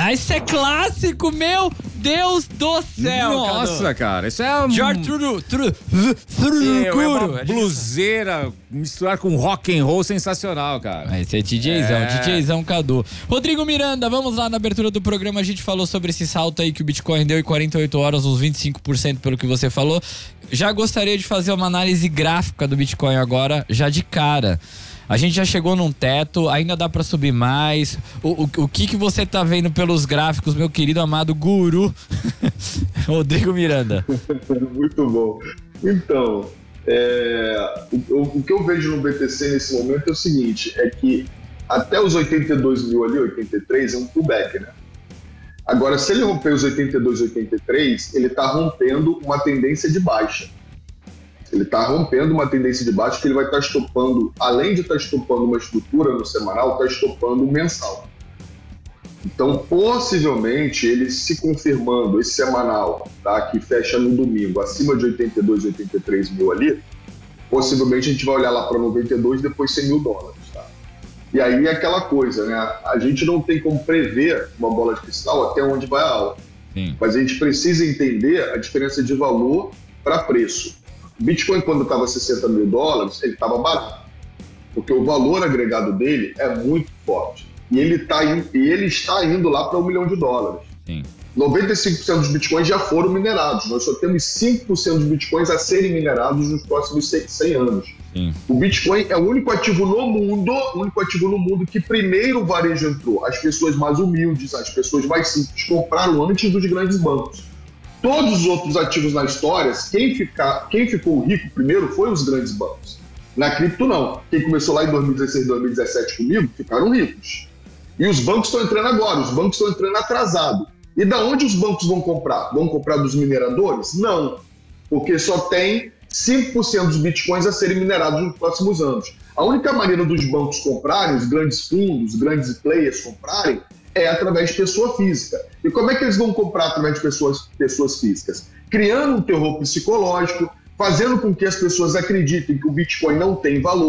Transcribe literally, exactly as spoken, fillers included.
Ah, isso é clássico, meu Deus do céu. Nossa, Cadu. cara, isso é um... George Truru, Truru, É, é uma Truru. bluseira misturar com rock and roll sensacional, cara. Esse é DJzão, É. DJzão Cadu. Rodrigo Miranda, vamos lá na abertura do programa, a gente falou sobre esse salto aí que o Bitcoin deu em quarenta e oito horas, uns vinte e cinco por cento pelo que você falou. Já gostaria de fazer uma análise gráfica do Bitcoin agora, já de cara. A gente já chegou num teto, ainda dá pra subir mais. O, o, o que que você tá vendo pelos gráficos, meu querido amado guru Rodrigo Miranda? Muito bom. Então, é, o, o que eu vejo no B T C nesse momento é o seguinte, é que até os oitenta e dois mil ali, oitenta e três, é um pullback, né? Agora, se ele romper os oitenta e dois, oitenta e três, ele está rompendo uma tendência de baixa. Ele está rompendo uma tendência de baixa que ele vai estar tá estopando, além de estar tá estopando uma estrutura no semanal, está estopando o mensal. Então, possivelmente, ele se confirmando, esse semanal, tá, que fecha no domingo, acima de oitenta e dois, oitenta e três mil ali, possivelmente a gente vai olhar lá para noventa e dois, depois cem mil dólares. Tá? E aí é aquela coisa, né? A gente não tem como prever uma bola de cristal até onde vai a alta. Sim. Mas a gente precisa entender a diferença de valor para preço. O Bitcoin, quando estava sessenta mil dólares, ele estava barato, porque o valor agregado dele é muito forte. E ele, tá in, e ele está indo lá para um milhão de dólares. Sim. noventa e cinco por cento dos Bitcoins já foram minerados. Nós só temos cinco por cento dos Bitcoins a serem minerados nos próximos cem anos. Sim. O Bitcoin é o único ativo no mundo, o único ativo no mundo que primeiro o varejo entrou. As pessoas mais humildes, as pessoas mais simples compraram antes dos grandes bancos. Todos os outros ativos na história, quem, ficar, quem ficou rico primeiro foi os grandes bancos. Na cripto, não. Quem começou lá em dois mil e dezesseis, dois mil e dezessete comigo, ficaram ricos. E os bancos estão entrando agora, os bancos estão entrando atrasado. E da onde os bancos vão comprar? Vão comprar dos mineradores? Não, porque só tem cinco por cento dos bitcoins a serem minerados nos próximos anos. A única maneira dos bancos comprarem, os grandes fundos, os grandes players comprarem, é através de pessoa física. E como é que eles vão comprar através de pessoas, pessoas físicas? Criando um terror psicológico, fazendo com que as pessoas acreditem que o Bitcoin não tem valor.